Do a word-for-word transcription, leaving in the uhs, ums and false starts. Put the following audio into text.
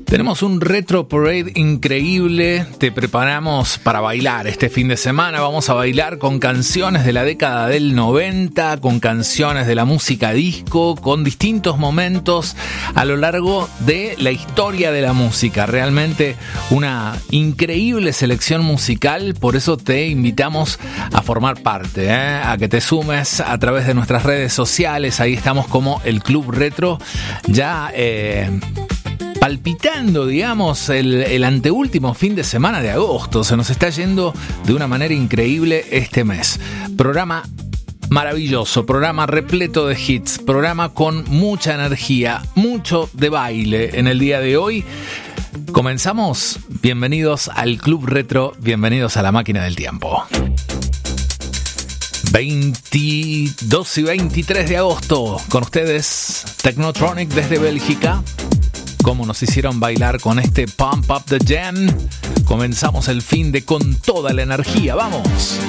Tenemos un Retro Parade increíble, te preparamos para bailar este fin de semana. Vamos a bailar con canciones de la década del noventa, con canciones de la música disco, con distintos momentos a lo largo de la historia de la música. Realmente una increíble selección musical, por eso te invitamos a formar parte, ¿eh? a que te sumes a través de nuestras redes sociales. Ahí estamos como el Club Retro, ya eh, palpitando, digamos, el, el anteúltimo fin de semana de agosto. Se nos está yendo de una manera increíble este mes. Programa maravilloso, programa repleto de hits, programa con mucha energía, mucho de baile en el día de hoy. Comenzamos. Bienvenidos al Club Retro, bienvenidos a la máquina del tiempo. veintidós y veintitrés de agosto, con ustedes Technotronic desde Bélgica. Cómo nos hicieron bailar con este Pump Up the Jam. Comenzamos el fin de con toda la energía, ¡vamos!